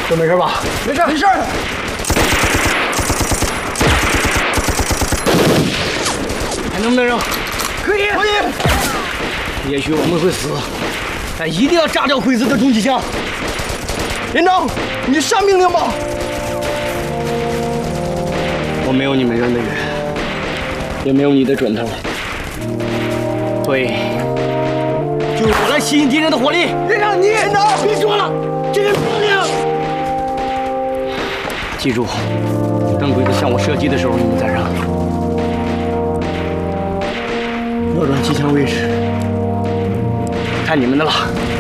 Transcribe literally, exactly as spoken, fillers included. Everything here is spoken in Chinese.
都没事吧？ 没事，没事。 还能不能扔？ 可以，可以。 也许我们会死，但一定要炸掉鬼子的重机枪。连长，你下命令吧。我没有你们扔的远，也没有你的准头，所以就由我来吸引敌人的火力。 连长，你也能。 别说了，这是命令。记住，当鬼子向我射击的时候，你们再扔。瞄准机枪位置，看你们的了。